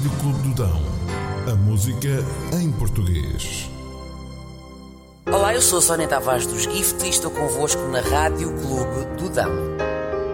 Rádio Clube do Dão. A música em português. Olá, eu sou a Sónia Tavares dos Gift e estou convosco na Rádio Clube do Dão.